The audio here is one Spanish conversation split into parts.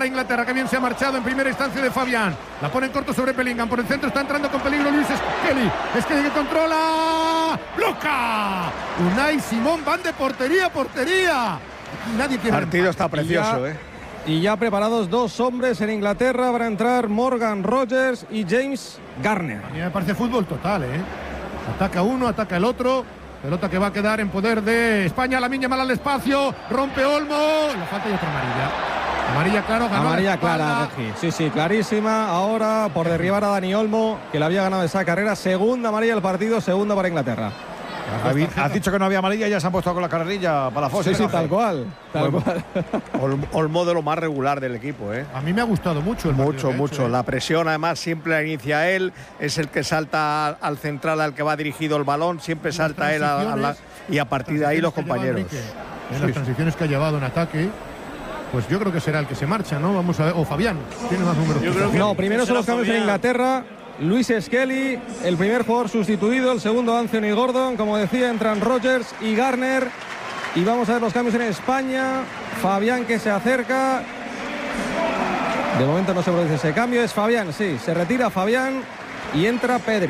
Inglaterra, que bien se ha marchado en primera instancia de Fabián. La pone en corto sobre Bellingham. Por el centro está entrando con peligro Luis Skelly. Skelly que controla. ¡Bloca! Unai Simón van de portería a portería. Nadie quiere. El partido está precioso, Y ya preparados dos hombres en Inglaterra para entrar Morgan Rogers y James Garner. A mí me parece fútbol total, Ataca uno, ataca el otro. Pelota que va a quedar en poder de España. Lamine Yamal al espacio. Rompe Olmo. La falta y otra amarilla. Amarilla, claro, ganó. Amarilla clara, Regis. Sí, clarísima. Ahora por derribar a Dani Olmo, que le había ganado esa carrera. Segunda amarilla del partido, segunda para Inglaterra. Has dicho que no había amarilla y ya se han puesto con la carrerilla para la fosa. Sí, tal cual. Olmo de lo más regular del equipo, A mí me ha gustado mucho el partido. Mucho. La presión, además, siempre la inicia él. Es el que salta al central al que va dirigido el balón. Siempre salta él y a partir de ahí los compañeros. En las transiciones que ha llevado en ataque, pues yo creo que será el que se marcha, ¿no? Vamos a ver. O Fabián, tiene más números. No, primero son los cambios en Inglaterra. Luis Skelly, el primer jugador sustituido, el segundo Anthony Gordon, como decía, entran Rogers y Garner. Y vamos a ver los cambios en España. Fabián que se acerca. De momento no se produce ese cambio, es Fabián, sí, se retira Fabián y entra Pedri.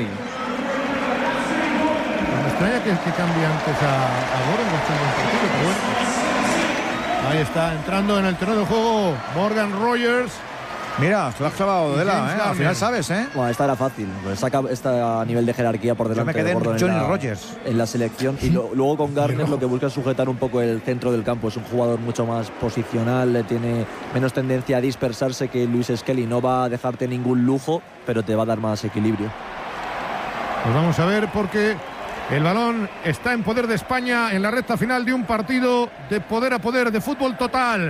Me extraña que cambie antes a Gordon, pero bueno. Ahí está, entrando en el terreno de juego Morgan Rogers. Mira, te lo has clavado de al final sabes, Bueno, esta era fácil, pues está a nivel de jerarquía por delante. Yo me quedé de Gordon en Johnny Rogers en la selección. Y luego con Garner lo que busca es sujetar un poco el centro del campo. Es un jugador mucho más posicional, tiene menos tendencia a dispersarse que Luis Skelly. No va a dejarte ningún lujo, pero te va a dar más equilibrio. Pues vamos a ver, porque el balón está en poder de España en la recta final de un partido de poder a poder, de fútbol total.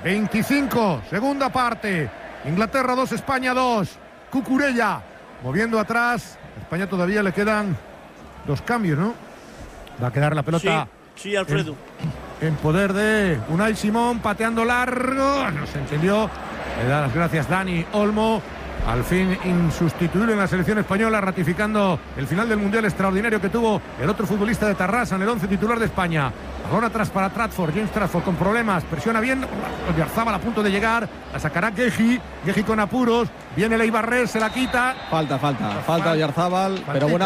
25, segunda parte. Inglaterra 2, España 2. Cucurella moviendo atrás. A España todavía le quedan dos cambios, ¿no? Va a quedar la pelota. Sí, Alfredo. En poder de Unai Simón, pateando largo. No se entendió. Le da las gracias Dani Olmo. Al fin insustituible en la selección española, ratificando el final del Mundial extraordinario que tuvo el otro futbolista de Tarrasa en el 11 titular de España. Balón atrás para Trafford, James Trafford con problemas, presiona bien, Oyarzábal a punto de llegar, la sacará Guehi con apuros, viene Leibarrés, se la quita. Falta Oyarzábal, pero buena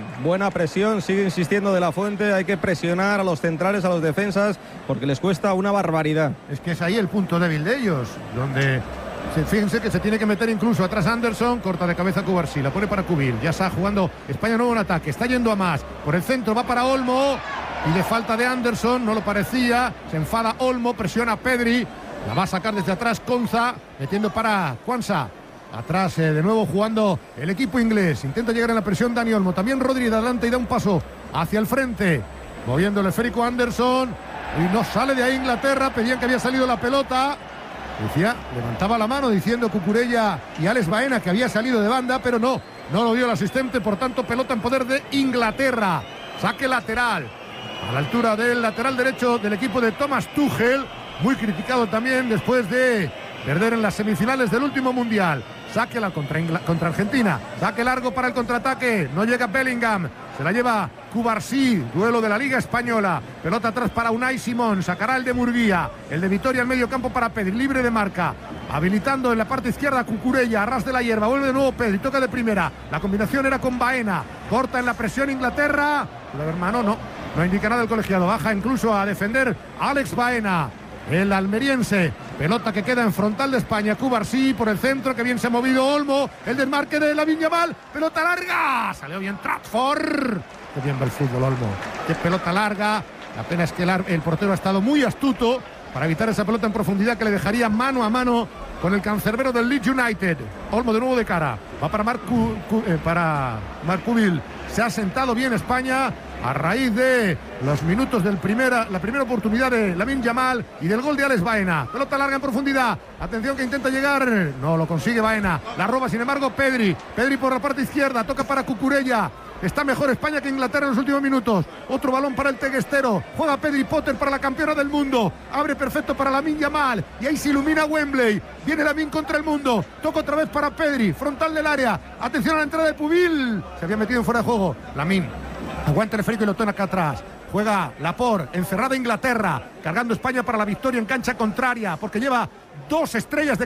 presión, sigue insistiendo De La Fuente, hay que presionar a los centrales, a los defensas, porque les cuesta una barbaridad. Es que es ahí el punto débil de ellos, donde... Fíjense que se tiene que meter incluso atrás Anderson, corta de cabeza Cubarsí, la pone para Cubil, ya está jugando España nuevo en ataque, está yendo a más, por el centro va para Olmo y de falta de Anderson, no lo parecía, se enfada Olmo, presiona a Pedri, la va a sacar desde atrás Konza, metiendo para Kwanza, atrás de nuevo jugando el equipo inglés, intenta llegar en la presión Dani Olmo, también Rodri de adelante y da un paso hacia el frente, moviendo el esférico Anderson y no sale de ahí Inglaterra, pedían que había salido la pelota. Decía, levantaba la mano diciendo Cucurella y Alex Baena que había salido de banda, pero no lo vio el asistente, por tanto pelota en poder de Inglaterra. Saque lateral, a la altura del lateral derecho del equipo de Thomas Tuchel, muy criticado también después de perder en las semifinales del último Mundial. Saque contra Argentina, saque largo para el contraataque, no llega Bellingham, se la lleva Cubarsí, duelo de la Liga Española, pelota atrás para Unai Simón, sacará el de Murguía, el de Vitoria al medio campo para Pedri, libre de marca, habilitando en la parte izquierda Cucurella, a ras de la hierba, vuelve de nuevo Pedri, toca de primera, la combinación era con Baena, corta en la presión Inglaterra, pero hermano no indica nada el colegiado, baja incluso a defender Alex Baena. El almeriense, pelota que queda en frontal de España, Cubarsí por el centro, que bien se ha movido Olmo, el desmarque de Lamine Yamal, pelota larga, salió bien Trafford, qué bien va el fútbol Olmo, qué pelota larga, la pena es que el portero ha estado muy astuto para evitar esa pelota en profundidad que le dejaría mano a mano con el cancerbero del Leeds United. Olmo de nuevo de cara, va para Marc Cubil, se ha sentado bien España a raíz de los minutos la primera oportunidad de Lamine Yamal y del gol de Alex Baena. Pelota larga en profundidad, atención que intenta llegar, no lo consigue Baena, la roba sin embargo Pedri por la parte izquierda, toca para Cucurella. Está mejor España que Inglaterra en los últimos minutos. Otro balón para el teguestero. Juega Pedri Potter para la campeona del mundo. Abre perfecto para Lamine Yamal. Y ahí se ilumina Wembley. Viene Lamine contra el mundo. Toca otra vez para Pedri. Frontal del área. Atención a la entrada de Pubil. Se había metido en fuera de juego. Lamine aguanta el esférico y lo toma acá atrás. Juega Laporte, encerrada Inglaterra. Cargando España para la victoria en cancha contraria. Porque lleva 2 estrellas de